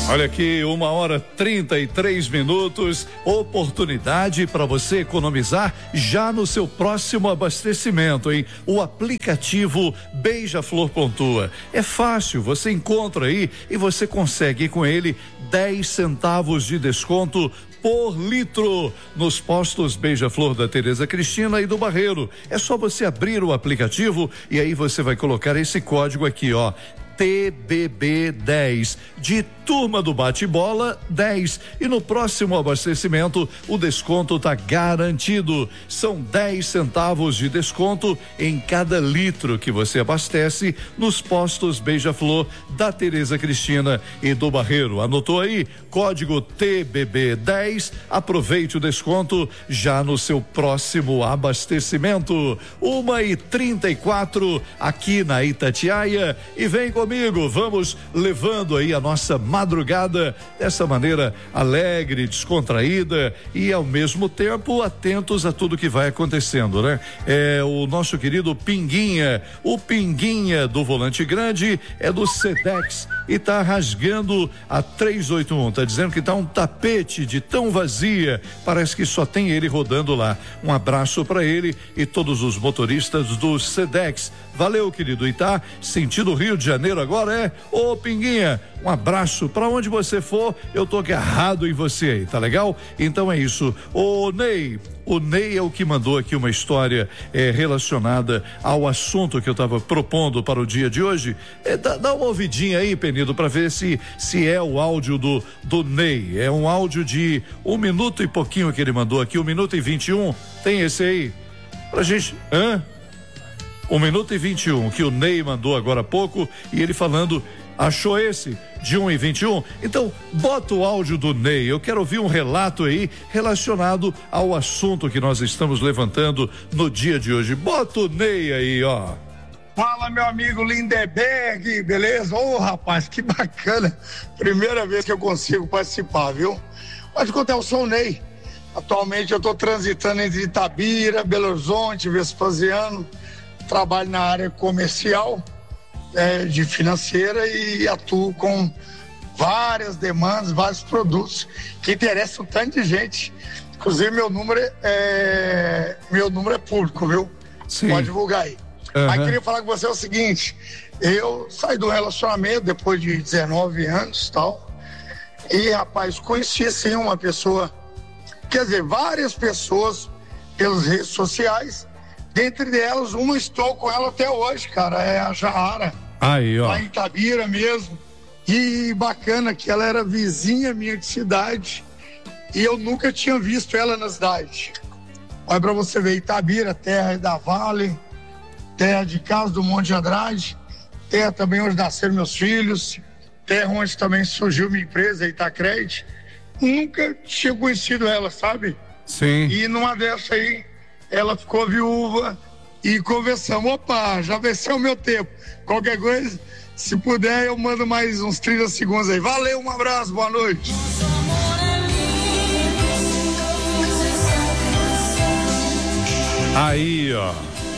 Olha aqui, 1h33, oportunidade para você economizar já no seu próximo abastecimento, hein? O aplicativo Beija-Flor Pontua. É fácil, você encontra aí e você consegue com ele 10 centavos de desconto por litro nos postos Beija-Flor da Tereza Cristina e do Barreiro. É só você abrir o aplicativo e aí você vai colocar esse código aqui, ó. TBB10, de Turma do Bate-Bola 10, e no próximo abastecimento o desconto tá garantido. São 10 centavos de desconto em cada litro que você abastece nos postos Beija-Flor da Tereza Cristina e do Barreiro. Anotou aí? Código TBB10, aproveite o desconto já no seu próximo abastecimento. 1h34 aqui na Itatiaia, e vem comigo, vamos levando aí a nossa madrugada dessa maneira alegre, descontraída e ao mesmo tempo atentos a tudo que vai acontecendo, né? É o nosso querido Pinguinha, o Pinguinha do Volante Grande é do Sedex e tá rasgando a 381, tá dizendo que tá um tapete de tão vazia, parece que só tem ele rodando lá. Um abraço para ele e todos os motoristas do Sedex. Valeu, querido. E tá sentido Rio de Janeiro agora, é? Ô, Pinguinha, um abraço. Pra onde você for, eu tô agarrado em você aí, tá legal? Então é isso. Ô, Ney, o Ney é o que mandou aqui uma história relacionada ao assunto que eu tava propondo para o dia de hoje. Dá uma ouvidinha aí, Penido, pra ver se é o áudio do Ney. É um áudio de 1 minuto e pouquinho que ele mandou aqui, 1 minuto e 21. Tem esse aí? Pra gente, 1 minuto e 21 que o Ney mandou agora há pouco, e ele falando, achou esse de 1h21? Então bota o áudio do Ney, eu quero ouvir um relato aí relacionado ao assunto que nós estamos levantando no dia de hoje. Bota o Ney aí, ó. Fala, meu amigo Lindeberg, beleza? Ô, rapaz, que bacana, primeira vez que eu consigo participar, viu? Pode contar, eu sou o Ney. Atualmente eu tô transitando entre Itabira, Belo Horizonte, Vespasiano. Trabalho na área comercial, de financeira, e atuo com várias demandas, vários produtos que interessam tanto de gente. Inclusive meu número é público, viu? Sim. Pode divulgar aí. Mas queria falar com você o seguinte: eu saí do relacionamento depois de 19 anos e tal, e rapaz, conheci assim uma pessoa, quer dizer, várias pessoas pelas redes sociais. Dentre delas, uma, estou com ela até hoje, cara, é a Jahara. Aí, ó. Lá em Itabira mesmo. E bacana que ela era vizinha minha de cidade e eu nunca tinha visto ela na cidade. Olha pra você ver, Itabira, terra da Vale, terra de Casa do Monte de Andrade, terra também onde nasceram meus filhos, terra onde também surgiu minha empresa, Itacred. Nunca tinha conhecido ela, sabe? Sim. E numa dessa aí, ela ficou viúva e conversamos. Opa, já venceu o meu tempo. Qualquer coisa, se puder, eu mando mais uns 30 segundos aí. Valeu, um abraço, boa noite. Aí, ó.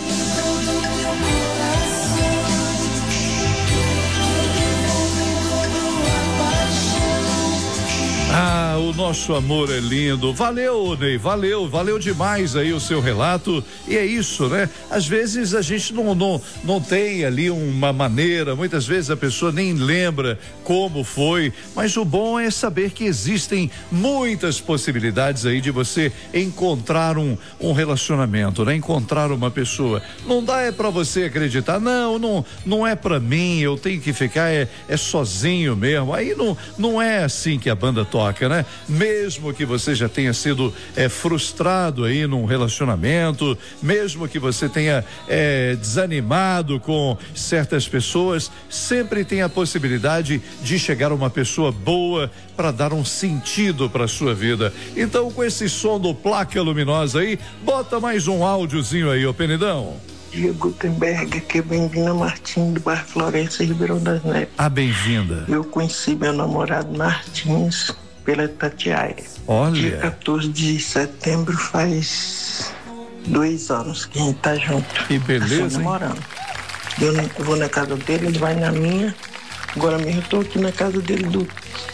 Ah, o nosso amor é lindo. Valeu, Ney, valeu demais aí o seu relato. E é isso, né? Às vezes a gente não tem ali uma maneira, muitas vezes a pessoa nem lembra como foi, mas o bom é saber que existem muitas possibilidades aí de você encontrar um relacionamento, né? Encontrar uma pessoa. Não dá pra você acreditar, não é pra mim, eu tenho que ficar sozinho mesmo. Aí não é assim que a banda toca, né? Mesmo que você já tenha sido frustrado aí num relacionamento, mesmo que você tenha desanimado com certas pessoas, sempre tem a possibilidade de chegar uma pessoa boa para dar um sentido para sua vida. Então, com esse som do Placa Luminosa aí, bota mais um áudiozinho aí, ô Penidão. Dia Gutenberg, aqui é bem-vinda Martins do bairro Florença, Ribeirão das Neves. Ah, bem-vinda. Eu conheci meu namorado Martins pela Itatiaia. Olha. Dia 14 de setembro faz 2 anos que a gente tá junto. Que beleza, assim, namorando. Eu vou na casa dele, ele vai na minha. Agora mesmo eu tô aqui na casa dele do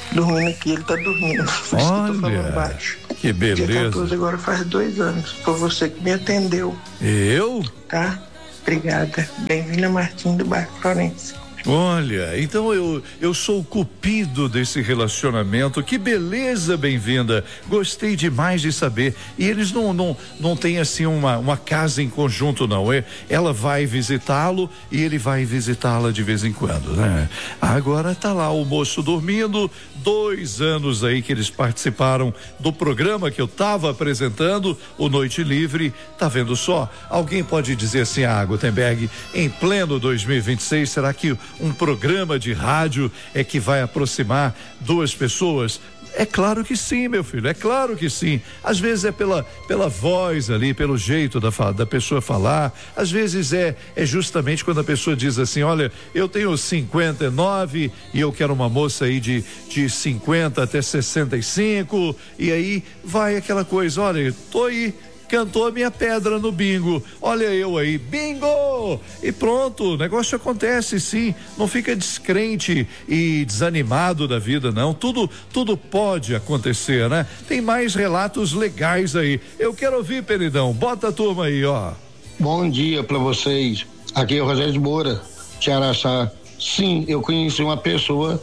dormindo aqui, ele tá dormindo. Olha, que beleza. Dia 14 agora faz 2 anos. Foi você que me atendeu. Eu? Tá? Obrigada. Bem-vinda, Martim do bairro Florença. Olha, então eu sou o cupido desse relacionamento. Que beleza, bem-vinda. Gostei demais de saber. E eles não têm assim uma casa em conjunto, não. Ela vai visitá-lo e ele vai visitá-la de vez em quando, né? Agora tá lá o moço dormindo. 2 anos aí que eles participaram do programa que eu tava apresentando, o Noite Livre. Tá vendo só? Alguém pode dizer assim, Gutenberg, em pleno 2026, será que um programa de rádio é que vai aproximar 2 pessoas? É claro que sim, meu filho, é claro que sim. Às vezes é pela voz ali, pelo jeito da pessoa falar. Às vezes é justamente quando a pessoa diz assim, olha, eu tenho 59 e eu quero uma moça aí de 50 até 65, e aí vai aquela coisa, olha, tô aí, cantou a minha pedra no bingo, olha eu aí, bingo! E pronto, o negócio acontece sim, não fica descrente e desanimado da vida não, tudo pode acontecer, né? Tem mais relatos legais aí, eu quero ouvir, Peridão, bota a turma aí, ó. Bom dia pra vocês, aqui é o Rogério de Moura, de Araçá. Sim, eu conheci uma pessoa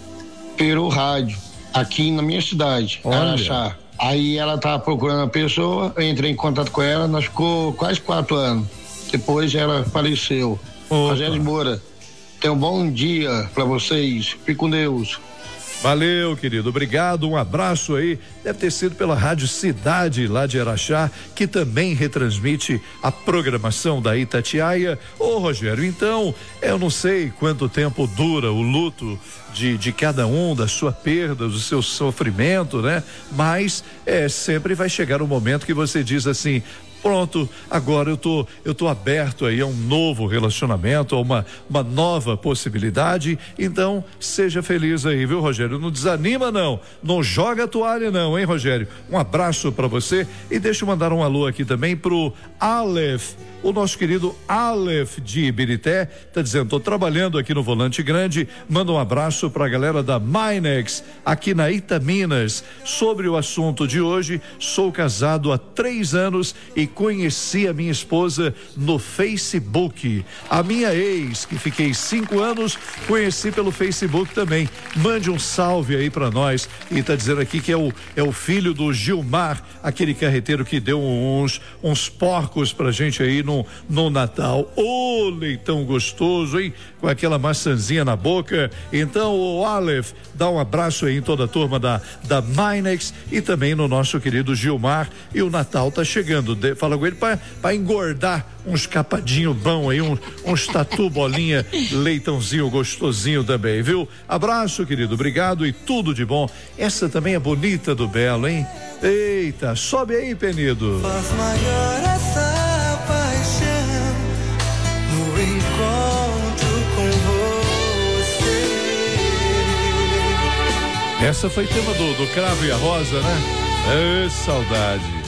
pelo rádio, aqui na minha cidade, Araçá. Aí ela tava procurando a pessoa, eu entrei em contato com ela, nós ficou quase 4 anos. Depois ela faleceu. Rogério de Moura, tenha um bom dia pra vocês. Fique com Deus. Valeu, querido, obrigado, um abraço aí. Deve ter sido pela Rádio Cidade lá de Araxá, que também retransmite a programação da Itatiaia. Ô Rogério, então, eu não sei quanto tempo dura o luto de cada um, da sua perda, do seu sofrimento, né? Mas sempre vai chegar um momento que você diz assim, pronto, agora eu tô aberto aí a um novo relacionamento, a uma nova possibilidade. Então, seja feliz aí, viu, Rogério? Não desanima não joga a toalha não, hein, Rogério? Um abraço pra você e deixa eu mandar um alô aqui também pro Aleph. O nosso querido Aleph de Ibirité tá dizendo, tô trabalhando aqui no Volante Grande, manda um abraço pra galera da Minex, aqui na Itaminas. Sobre o assunto de hoje, sou casado há 3 anos e conheci a minha esposa no Facebook. A minha ex, que fiquei 5 anos, conheci pelo Facebook também. Mande um salve aí pra nós. E tá dizendo aqui que é o filho do Gilmar, aquele carreteiro que deu uns porcos pra gente aí no Natal. Ô, leitão gostoso, hein? Com aquela maçãzinha na boca. Então, o Aleph, dá um abraço aí em toda a turma da Minex e também no nosso querido Gilmar. E o Natal tá chegando. Fala com ele pra engordar uns capadinho bom aí, uns tatu bolinha, leitãozinho gostosinho também, viu? Abraço, querido, obrigado e tudo de bom. Essa também é bonita do Belo, hein? Eita, sobe aí, Penido. Faz maior essa paixão no encontro com você. Essa foi tema do Cravo e a Rosa, né? Saudade.